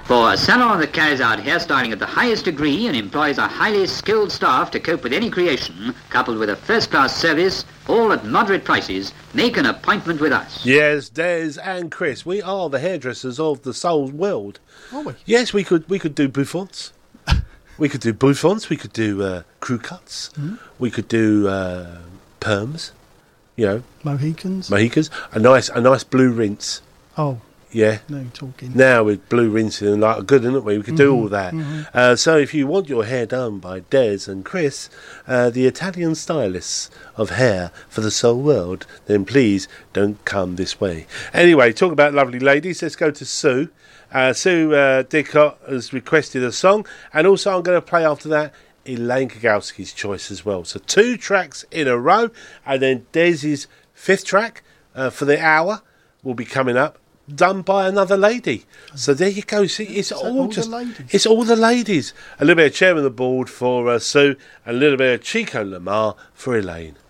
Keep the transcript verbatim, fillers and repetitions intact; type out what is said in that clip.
For a salon that carries out hairstyling at the highest degree and employs a highly skilled staff to cope with any creation, coupled with a first-class service, all at moderate prices, make an appointment with us. Yes, Des and Chris, we are the hairdressers of the soul world. Are we? Yes, we could we could do bouffants. We could do bouffants, we could do uh, crew cuts, Mm. we could do uh, perms, you know, Mohicans. Mohicans, a nice a nice blue rinse. Oh, Yeah. no talking. Now with blue rinsing and like good, isn't we? We could do Mhm, all that. mhm. Uh, so if you want your hair done by Des and Chris, uh, the Italian stylists of hair for the soul world, then please don't come this way. Anyway, talk about lovely ladies. Let's go to Sue. Uh, Sue uh, Dicott has requested a song, and also I'm going to play after that Elaine Kagowski's choice as well. So two tracks in a row, and then Des's fifth track uh, for the hour will be coming up, done by another lady. So there you go. See, it's all, all the just ladies? it's all the ladies. A little bit of chair on the board for uh, Sue, and a little bit of Chico Lamar for Elaine.